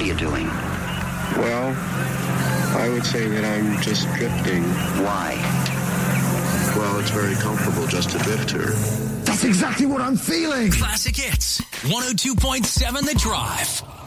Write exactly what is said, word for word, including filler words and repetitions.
are you doing? Well, I would say that I'm just drifting. Why? Well, it's very comfortable just to drift here. That's exactly what I'm feeling. Classic Hits, one oh two point seven The Drive.